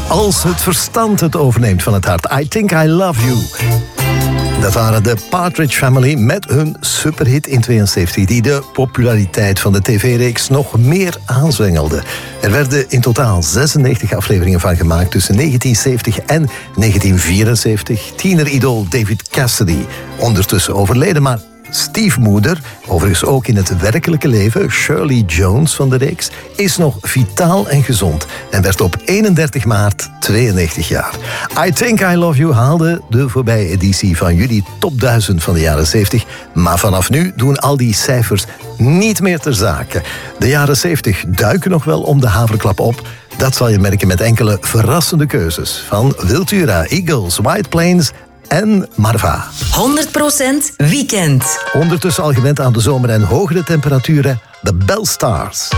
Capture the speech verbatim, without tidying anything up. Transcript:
Als het verstand het overneemt van het hart. I Think I Love You. Dat waren de Partridge Family met hun superhit in tweeënzeventig... die de populariteit van de tv-reeks nog meer aanzwengelde. Er werden in totaal zesennegentig afleveringen van gemaakt tussen negentien zeventig en negentien vierenzeventig. Tieneridool David Cassidy, ondertussen overleden, maar stiefmoeder, overigens ook in het werkelijke leven, Shirley Jones van de reeks, is nog vitaal en gezond en werd op eenendertig maart tweeënnegentig jaar. I Think I Love You haalde de voorbije editie van jullie top duizend van de jaren zeventig, maar vanaf nu doen al die cijfers niet meer ter zake. De jaren zeventig duiken nog wel om de haverklap op. Dat zal je merken met enkele verrassende keuzes van Wiltura, Eagles, White Plains en Marva. honderd procent weekend. Ondertussen al gewend aan de zomer en hogere temperaturen, de Bell Stars.